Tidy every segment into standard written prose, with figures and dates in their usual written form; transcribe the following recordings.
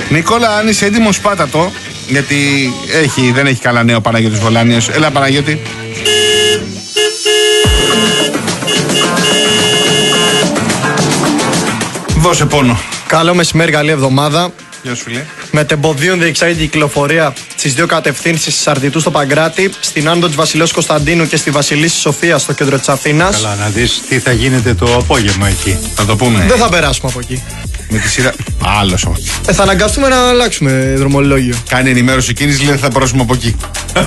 Νικόλα, αν είσαι έτοιμο, πάτα το. Γιατί δεν έχει καλά νέο Παναγιώτης Βολάνιος. Έλα, Παναγιώτη. Δώσε πόνο. Καλό μεσημέρι, καλή εβδομάδα. Γεια σου, φίλε. Μετεμποδίων διεξάγεται η κυκλοφορία στις δύο κατευθύνσεις της Αρδιτού στο Παγκράτη, στην άνοδο της Βασιλέως Κωνσταντίνου και στη Βασιλίσσης Σοφίας στο κέντρο της Αθήνας. Καλά, να δεις τι θα γίνεται το απόγευμα εκεί. Θα το πούμε. Δεν θα περάσουμε από εκεί. Με τη σειρά. Άλλος όχι. Θα αναγκαστούμε να αλλάξουμε δρομολόγιο. Κάνει ενημέρωση κίνηση, λέει θα περάσουμε από εκεί.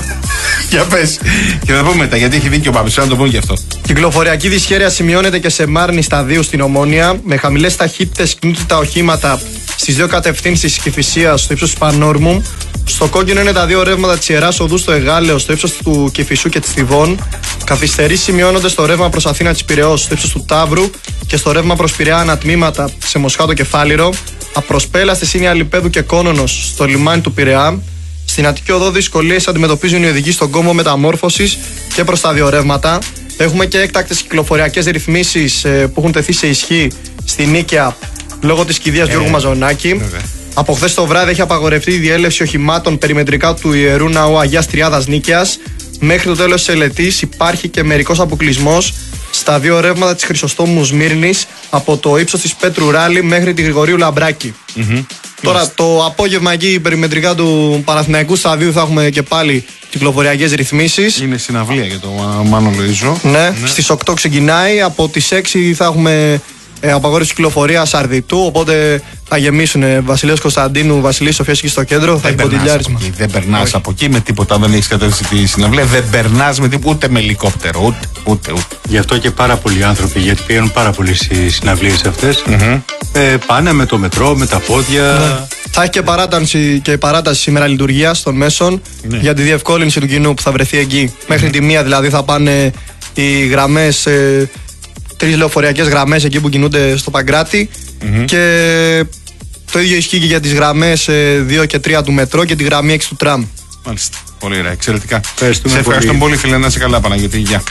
Για πες. Και θα πούμε μετά, γιατί έχει δίκιο ο Πάπης, να το πούμε γι' αυτό. Κυκλοφοριακή δυσχέρεια σημειώνεται και σε Μάρνη σταδίου στην Ομόνια, με χαμηλές ταχύτητες κινούνται τα οχήματα στις δύο κατευθύνσεις της Κηφισίας στο ύψος της Πανόρμου. Στο κόκκινο είναι τα δύο ρεύματα της Ιεράς Οδού στο Εγάλεο στο ύψος του Κηφισού και της Θηβών. Καθυστερήσεις σημειώνονται στο ρεύμα προς Αθήνα της Πειραιώς στο ύψος του Ταύρου και στο ρεύμα προς Πειραιά ανατμήματα σε Μοσχάτο και Φάληρο. Απροσπέλα στη Σύνια Λιπέδου και Κόνονος στο λιμάνι του Πειραιά. Στην Αττική Οδό δυσκολίες αντιμετωπίζουν οι οδηγοί στον κόμβο μεταμόρφωσης και προς τα δύο ρεύματα. Έχουμε και έκτακτες κυκλοφοριακές ρυθμίσεις που έχουν τεθεί σε ισχύ στη Νίκαια λόγω της κηδείας Γιώργου Μαζονάκη. Από χθες το βράδυ έχει απαγορευτεί η διέλευση οχημάτων περιμετρικά του Ιερού Ναού Αγίας Τριάδας Νίκαιας. Μέχρι το τέλος της ελετής υπάρχει και μερικός αποκλεισμός στα δύο ρεύματα της Χρυσοστόμου Σμύρνης από το ύψος της Πέτρου Ράλη μέχρι τη Γρηγορίου Λαμπράκη. Τώρα το απόγευμα εκεί περιμετρικά του Παναθηναϊκού σταδίου θα έχουμε και πάλι κυκλοφοριακές ρυθμίσεις. Είναι συναυλία για το Μάνο Λοΐζο. Ναι, στις 8 ξεκινάει, από τις 6 θα έχουμε απαγόρευση κυκλοφορίας Αρδιτού, οπότε θα γεμίσουν Βασιλέως Κωνσταντίνου, Βασιλίσσης Σοφίας εκεί στο κέντρο, θα έχει ποτηλιάρισμα. Δεν περνάς από εκεί με τίποτα, δεν έχεις κατέβει τη συναυλία, δεν περνάς με τίποτα, ούτε με ελικόπτερο, ούτε. Γι' αυτό και πάρα πολλοί άνθρωποι, γιατί πηγαίνουν πάρα πολλοί στις συναυλίες αυτές, πάνε με το μετρό, με τα πόδια. Ναι. Θα έχει και παράταση σήμερα λειτουργίας των μέσων για τη διευκόλυνση του κοινού που θα βρεθεί εκεί. Μέχρι τη 1 δηλαδή θα πάνε οι γραμμές, 3 λεωφορειακές γραμμές εκεί που κινούνται στο Παγκράτη και το ίδιο ισχύει και για τις γραμμές 2 και 3 του μετρό και τη γραμμή 6 του τραμ. Μάλιστα. Πολύ ωραία, εξαιρετικά. Σε ευχαριστώ πολύ, φίλε, να είσαι καλά, Παναγιώτη. Γεια.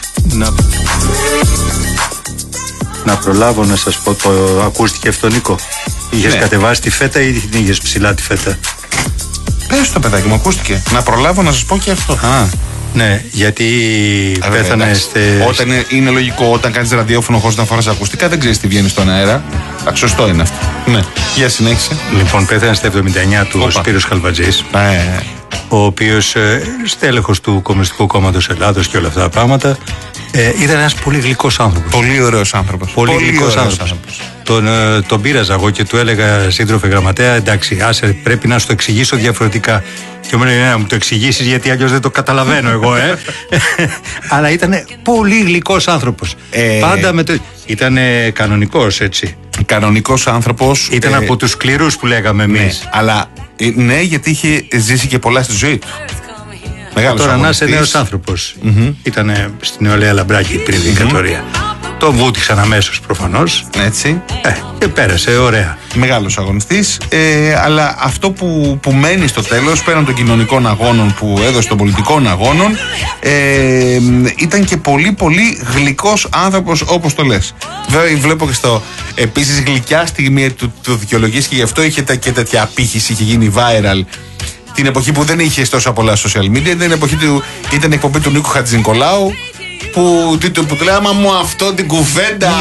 Να προλάβω να σας πω, το ακούστηκε αυτό, Νίκο. Είχες κατεβάσει τη φέτα ή την είχες ψηλά τη φέτα? Πες το, παιδάκι μου, ακούστηκε. Να προλάβω να σας πω και αυτό. Ναι, γιατί πέθανε. Όταν είναι λογικό, όταν κάνεις ραδιόφωνο χωρίς να φοράς ακουστικά, δεν ξέρεις τι βγαίνει στον αέρα. Σωστό είναι αυτό. Ναι, για συνέχισε. Λοιπόν, πέθανε στα 79 του ο Σπύρος Χαλβατζής, ο οποίος στέλεχος του Κομμουνιστικού Κόμματος Ελλάδος και όλα αυτά τα πράγματα. Ήταν ένας πολύ γλυκός άνθρωπος. Πολύ ωραίος άνθρωπος. Πολύ γλυκός άνθρωπος. Τον πείραζα εγώ και του έλεγα, σύντροφε γραμματέα, εντάξει, άσε, πρέπει να σου το εξηγήσω διαφορετικά. Και μου λέει, να μου το εξηγήσεις, γιατί αλλιώς δεν το καταλαβαίνω εγώ, Αλλά ήταν πολύ γλυκός άνθρωπος. Πάντα με το. Ήταν κανονικός, έτσι. Κανονικός άνθρωπος. Ήταν από τους σκληρούς που λέγαμε εμείς. Ναι, αλλά ναι, γιατί είχε ζήσει και πολλά στη ζωή του. Τώρα να είσαι νέος άνθρωπος. Ήταν στην νεολαία Λαμπράκη πριν την κατορία. Το βούτυξαν αμέσως προφανώς. Έτσι. Και πέρασε, ωραία. Μεγάλος αγωνιστής. Αλλά αυτό που μένει στο τέλος, πέραν των κοινωνικών αγώνων που έδωσε, των πολιτικών αγώνων, ήταν και πολύ πολύ γλυκός άνθρωπος, όπως το λες. Βέβαια, βλέπω και στο επίσης γλυκιά στιγμή του δικαιολογής και γι' αυτό είχε και τέτοια απήχηση, είχε γίνει viral. Την εποχή που δεν είχε τόσο πολλά social media, ήταν η εκπομπή του Νίκου Χατζηνικολάου. Που του λέει, άμα μου αυτό την κουβέντα.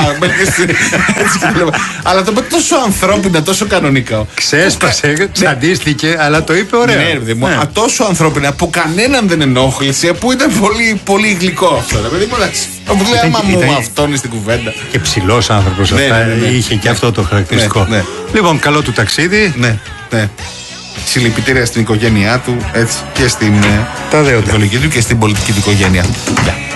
Αλλά το είπε τόσο ανθρώπινα, τόσο κανονικά. Ξέσπασε, τσαντίστηκε, αλλά το είπε ωραία. Ναι, τόσο ανθρώπινα που κανέναν δεν ενόχλησε, που ήταν πολύ, πολύ γλυκό αυτό. Όπου λέει, άμα μου αυτόν στην κουβέντα. Και ψηλός άνθρωπος, είχε και αυτό το χαρακτηριστικό. Λοιπόν, καλό του ταξίδι. Ναι. Συλληπιτήρια στην οικογένειά του, έτσι, και στην οικολογική του και στην πολιτική του οικογένεια.